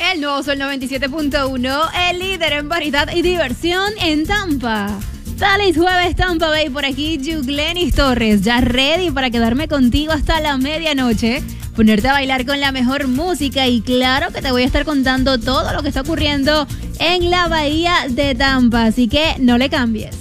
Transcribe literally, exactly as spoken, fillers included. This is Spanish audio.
El nuevo Sol noventa y siete punto uno, el líder en variedad y diversión en Tampa. Feliz jueves, Tampa Bay, por aquí Yuglenis Torres, ya ready para quedarme contigo hasta la medianoche, ponerte a bailar con la mejor música y claro que te voy a estar contando todo lo que está ocurriendo en la bahía de Tampa, así que no le cambies.